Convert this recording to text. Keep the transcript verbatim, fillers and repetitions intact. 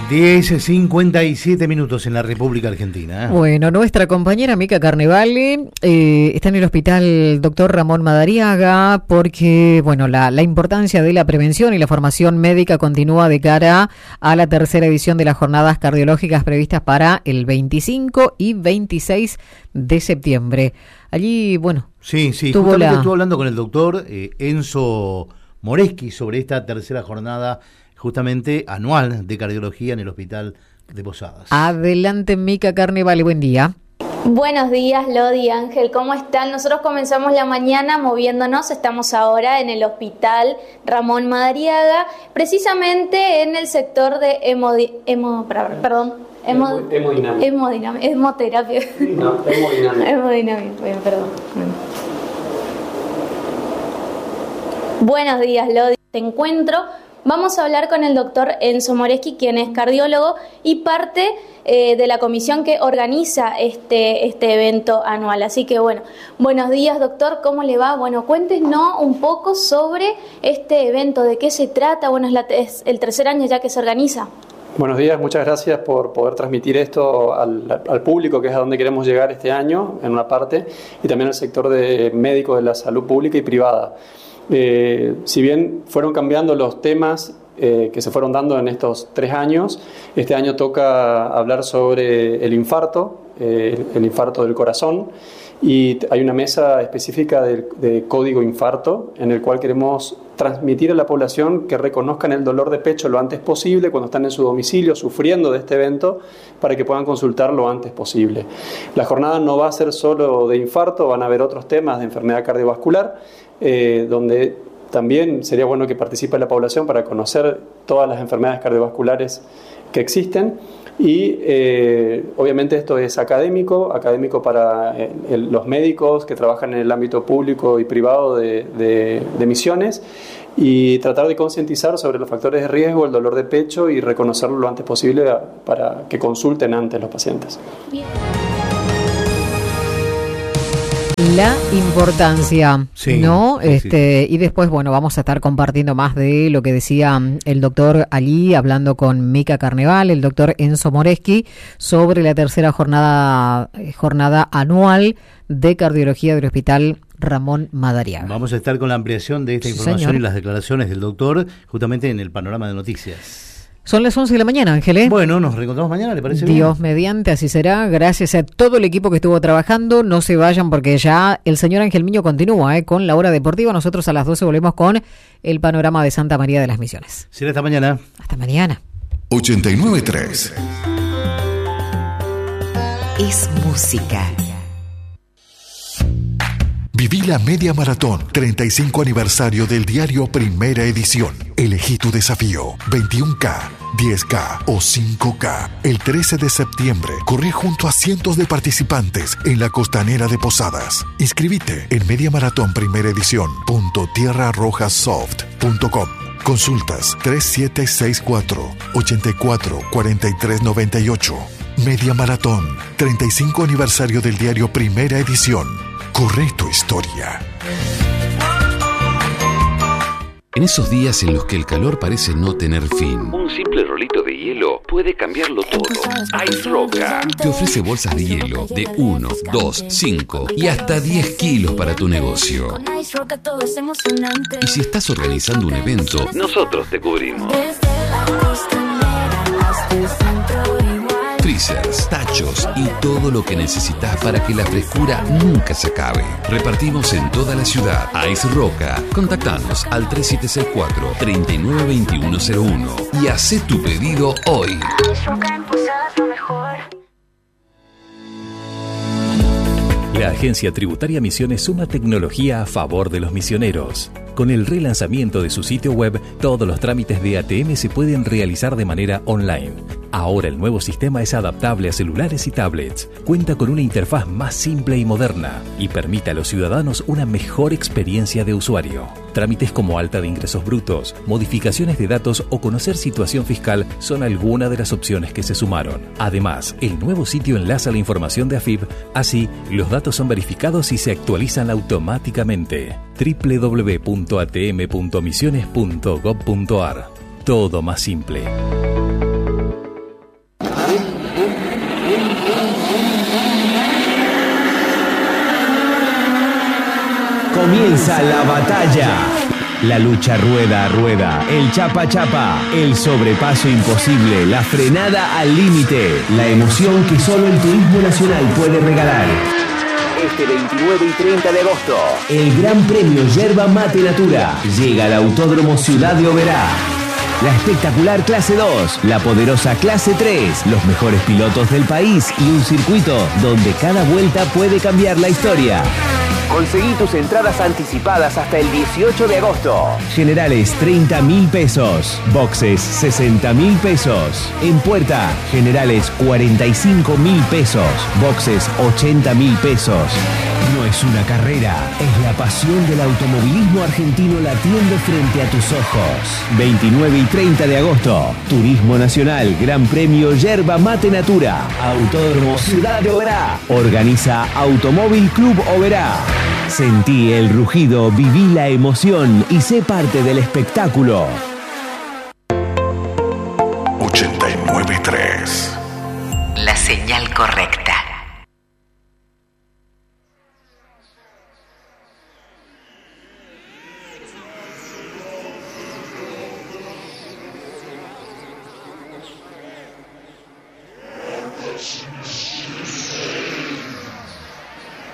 diez cincuenta y siete minutos en la República Argentina. Bueno, nuestra compañera Mica Carnevale eh, está en el hospital doctor Ramón Madariaga porque, bueno, la, la importancia de la prevención y la formación médica continúa de cara a la tercera edición de las jornadas cardiológicas previstas para el veinticinco y veintiséis de septiembre. Allí, bueno, sí, sí, justamente la... estuve hablando con el doctor eh, Enzo Moreschi sobre esta tercera jornada justamente anual de cardiología en el hospital de Posadas. Adelante, Mica Carnevale, buen día. Buenos días, Lodi, Ángel, ¿cómo están? Nosotros comenzamos la mañana moviéndonos, estamos ahora en el hospital Ramón Madariaga, precisamente en el sector de hemodi- hemo, perdón, hemo, hemodinámica. Hemodinámica, hemoterapia. No, hemodinámica. Hemodinámica, bien, perdón. Buenos días, Lodi, te encuentro. Vamos a hablar con el doctor Enzo Moreschi, quien es cardiólogo y parte eh, de la comisión que organiza este, este evento anual. Así que, bueno, buenos días, doctor, ¿cómo le va? Bueno, cuéntenos un poco sobre este evento, de qué se trata. Bueno, es, la, es el tercer año ya que se organiza. Buenos días, muchas gracias por poder transmitir esto al, al público, que es a donde queremos llegar este año, en una parte, y también al sector de médicos de la salud pública y privada. Eh, si bien fueron cambiando los temas eh, que se fueron dando en estos tres años, este año toca hablar sobre el infarto, eh, el infarto del corazón, y hay una mesa específica de, de código infarto en el cual queremos transmitir a la población que reconozcan el dolor de pecho lo antes posible cuando están en su domicilio sufriendo de este evento, para que puedan consultar lo antes posible. La jornada no va a ser solo de infarto, van a haber otros temas de enfermedad cardiovascular, eh, donde también sería bueno que participe la población para conocer todas las enfermedades cardiovasculares que existen. Y eh, obviamente esto es académico, académico para eh, el, los médicos que trabajan en el ámbito público y privado de, de, de Misiones, y tratar de concientizar sobre los factores de riesgo, el dolor de pecho, y reconocerlo lo antes posible a, para que consulten antes los pacientes. Bien. La importancia, sí, ¿no? Sí, este sí. Y después, bueno, vamos a estar compartiendo más de lo que decía el doctor allí, hablando con Mica Carnevale, el doctor Enzo Moreschi, sobre la tercera jornada jornada anual de cardiología del hospital Ramón Madariaga. Vamos a estar con la ampliación de esta Sí, información señor. Y las declaraciones del doctor, justamente en el panorama de noticias. Son las once de la mañana, Ángeles. Bueno, nos reencontramos mañana, ¿le parece bien? Dios mediante, así será. Gracias a todo el equipo que estuvo trabajando. No se vayan porque ya el señor Ángel Miño continúa eh, con la hora deportiva. Nosotros a las doce volvemos con el panorama de Santa María de las Misiones. Será hasta mañana. Hasta mañana. ochenta y nueve punto tres Es música. Viví la media maratón, treinta y cinco aniversario del diario Primera Edición. Elegí tu desafío, veintiuno K, diez K o cinco K. El trece de septiembre, corrí junto a cientos de participantes en la costanera de Posadas. Inscribite en mediamaratón primera edición punto tierra roja soft punto com. Consultas tres siete seis cuatro, ocho cuatro, cuatro tres nueve ocho. Media Maratón, treinta y cinco aniversario del diario Primera Edición. Corre tu historia. En esos días en los que el calor parece no tener fin, un simple rolito de hielo puede cambiarlo todo. Ice Roca te ofrece bolsas de hielo de uno, dos, cinco y hasta diez kilos para tu negocio. Y si estás organizando un evento, nosotros te cubrimos. Freezers, tachos y todo lo que necesitas para que la frescura nunca se acabe. Repartimos en toda la ciudad. Ice Roca. Contactanos al tres siete seis cuatro, tres nueve dos uno cero uno y haz tu pedido hoy. La Agencia Tributaria Misiones suma tecnología a favor de los misioneros. Con el relanzamiento de su sitio web, todos los trámites de A T M se pueden realizar de manera online. Ahora el nuevo sistema es adaptable a celulares y tablets, cuenta con una interfaz más simple y moderna y permite a los ciudadanos una mejor experiencia de usuario. Trámites como alta de ingresos brutos, modificaciones de datos o conocer situación fiscal son algunas de las opciones que se sumaron. Además, el nuevo sitio enlaza la información de A F I B, así los datos son verificados y se actualizan automáticamente. doble u doble u doble u punto a t m punto misiones punto gov punto a r. Todo más simple. Comienza la batalla. La lucha rueda a rueda, el chapa chapa, el sobrepaso imposible, la frenada al límite, la emoción que solo el turismo nacional puede regalar. Este veintinueve y treinta de agosto, el Gran Premio Yerba Mate Natura llega al Autódromo Ciudad de Oberá. La espectacular clase dos, la poderosa clase tres, los mejores pilotos del país y un circuito donde cada vuelta puede cambiar la historia. Conseguí tus entradas anticipadas hasta el dieciocho de agosto. Generales treinta mil pesos. Boxes sesenta mil pesos. En puerta, generales cuarenta y cinco mil pesos. Boxes ochenta mil pesos. No es una carrera, es la pasión del automovilismo argentino latiendo frente a tus ojos. veintinueve y treinta de agosto. Turismo Nacional, Gran Premio Yerba Mate Natura. Autódromo Ciudad de Oberá. Organiza Automóvil Club Oberá. Sentí el rugido, viví la emoción y sé parte del espectáculo. ochenta y nueve punto tres. La señal correcta.